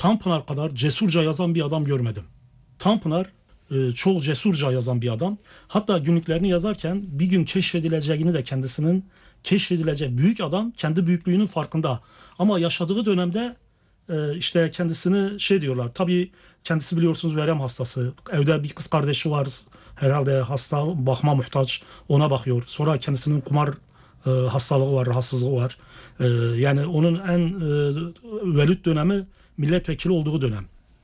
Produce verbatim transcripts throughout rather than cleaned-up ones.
Tanpınar kadar cesurca yazan bir adam görmedim. Tanpınar e, çok cesurca yazan bir adam. Hatta günlüklerini yazarken bir gün keşfedileceğini de kendisinin keşfedilecek büyük adam kendi büyüklüğünün farkında. Ama yaşadığı dönemde e, işte kendisini şey diyorlar. Tabii kendisi biliyorsunuz verem hastası. Evde bir kız kardeşi var. Herhalde hasta, bakma muhtaç. Ona bakıyor. Sonra kendisinin kumar e, hastalığı var, rahatsızlığı var. E, yani onun en e, velüt dönemi milletvekili olduğu dönem.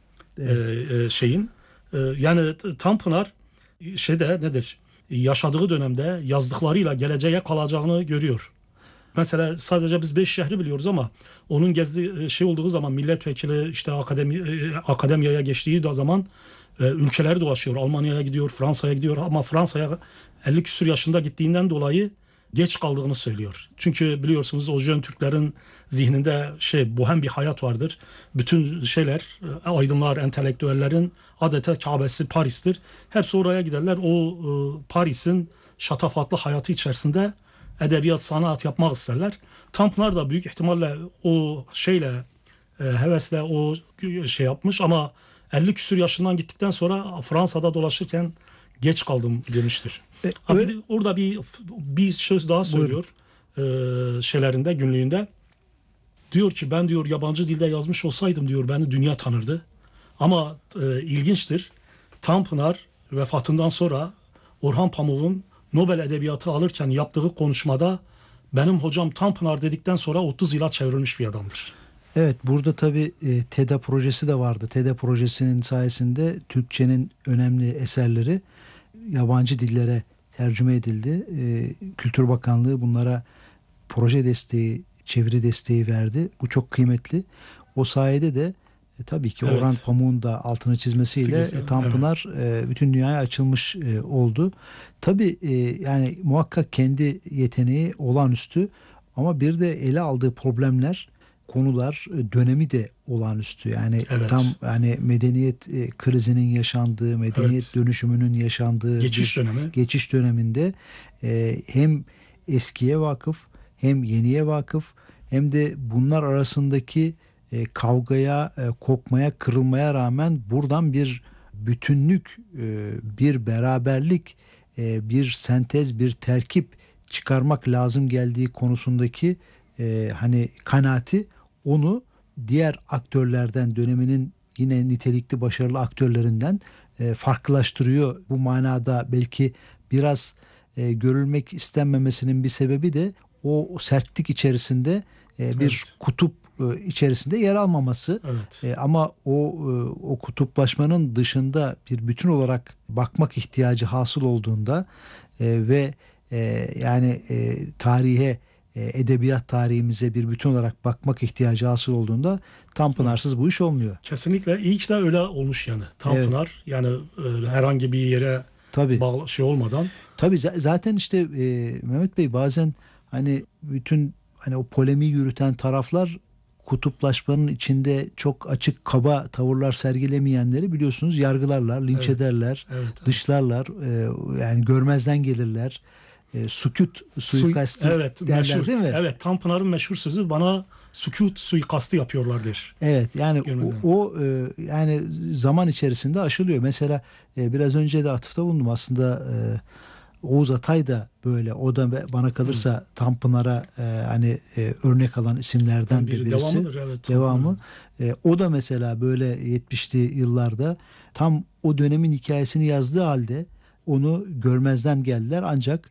Evet. E, e, şeyin. E, yani Tanpınar şeyde nedir? Yaşadığı dönemde yazdıklarıyla geleceğe kalacağını görüyor. Mesela sadece biz beş şehri biliyoruz ama onun gezdiği şey olduğu zaman milletvekili işte akademi e, akademiyaya geçtiği de zaman e, ülkeleri dolaşıyor. Almanya'ya gidiyor, Fransa'ya gidiyor ama Fransa'ya elli küsur yaşında gittiğinden dolayı geç kaldığını söylüyor. Çünkü biliyorsunuz o Jön Türklerin zihninde şey bohem bir hayat vardır. Bütün şeyler, aydınlar, entelektüellerin adeta Kabe'si Paris'tir. Hepsi oraya giderler. O e, Paris'in şatafatlı hayatı içerisinde edebiyat, sanat yapmak isterler. Tanpınar da büyük ihtimalle o şeyle, e, hevesle o şey yapmış ama elli küsur yaşından gittikten sonra Fransa'da dolaşırken geç kaldım demiştir. E, Abi de orada bir bir söz daha söylüyor e, şeylerinde, günlüğünde. Diyor ki ben diyor yabancı dilde yazmış olsaydım diyor beni dünya tanırdı. Ama e, ilginçtir. Tanpınar vefatından sonra Orhan Pamuk'un Nobel Edebiyatı alırken yaptığı konuşmada benim hocam Tanpınar dedikten sonra otuz yıla çevrilmiş bir adamdır. Evet, burada tabii e, TEDA projesi de vardı. TEDA projesinin sayesinde Türkçenin önemli eserleri yabancı dillere tercüme edildi. E, Kültür Bakanlığı bunlara proje desteği, çeviri desteği verdi. Bu çok kıymetli. O sayede de e, tabii ki evet. Orhan Pamuk'un da altını çizmesiyle e, Tanpınar evet. e, bütün dünyaya açılmış e, oldu. Tabii e, yani muhakkak kendi yeteneği olağanüstü ama bir de ele aldığı problemler, konular, dönemi de olağanüstü. Yani evet. tam yani medeniyet e, krizinin yaşandığı, medeniyet evet. dönüşümünün yaşandığı geçiş dönemi. Geçiş döneminde e, hem eskiye vakıf, hem yeniye vakıf, hem de bunlar arasındaki e, kavgaya, e, kopmaya, kırılmaya rağmen buradan bir bütünlük, e, bir beraberlik, e, bir sentez, bir terkip çıkarmak lazım geldiği konusundaki e, hani kanaati onu diğer aktörlerden, döneminin yine nitelikli başarılı aktörlerinden e, farklılaştırıyor. Bu manada belki biraz e, görülmek istenmemesinin bir sebebi de o sertlik içerisinde e, bir evet. kutup e, içerisinde yer almaması. Evet. E, ama o e, o kutuplaşmanın dışında bir bütün olarak bakmak ihtiyacı hasıl olduğunda e, ve e, yani e, tarihe, edebiyat tarihimize bir bütün olarak bakmak ihtiyacı hasıl olduğunda Tanpınarsız bu iş olmuyor. Kesinlikle. İyi ki de öyle olmuş yani. Tanpınar evet. yani e, herhangi bir yere Tabii. bağlı şey olmadan. Tabii zaten işte e, Mehmet Bey bazen hani bütün hani o polemiği yürüten taraflar kutuplaşmanın içinde çok açık kaba tavırlar sergilemeyenleri biliyorsunuz yargılarlar, linç evet. ederler, evet, evet. dışlarlar, e, yani görmezden gelirler. E, sükut suikastı Su, evet, derler meşhur, değil mi? Evet, Tanpınar'ın meşhur sözü bana sükut suikastı yapıyorlar der. Evet, yani Görmeden. o, o e, yani zaman içerisinde aşılıyor. Mesela e, biraz önce de atıfta bulundum aslında e, Oğuz Atay da böyle. O da bana kalırsa Hı. Tanpınar'a e, hani e, örnek alan isimlerden bir, birisi. Devamıdır evet. Devamı. E, o da mesela böyle yetmişli yıllarda tam o dönemin hikayesini yazdığı halde onu görmezden geldiler ancak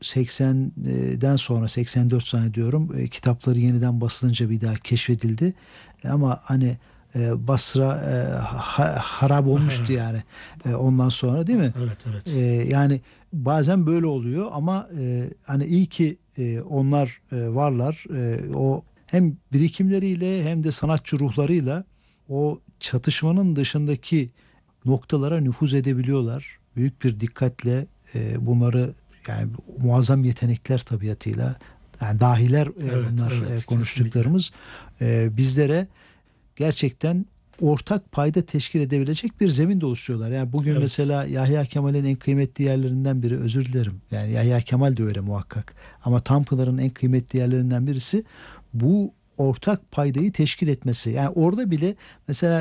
seksenden sonra seksen dört zannediyorum e, kitapları yeniden basılınca bir daha keşfedildi. E, ama hani e, Basra e, ha, harap olmuştu yani e, ondan sonra değil mi? Evet evet. E, yani bazen böyle oluyor ama e, hani iyi ki e, onlar e, varlar. E, o hem birikimleriyle hem de sanatçı ruhlarıyla o çatışmanın dışındaki noktalara nüfuz edebiliyorlar. Büyük bir dikkatle e, bunları yani muazzam yetenekler tabiatıyla yani dahiler evet, bunlar evet, konuştuklarımız e, bizlere gerçekten ortak payda teşkil edebilecek bir zemin de oluşturuyorlar. Yani bugün evet. mesela Yahya Kemal'in en kıymetli yerlerinden biri özür dilerim. Yani Yahya Kemal de öyle muhakkak. Ama Tanpınar'ın en kıymetli yerlerinden birisi bu ortak paydayı teşkil etmesi. Yani orada bile mesela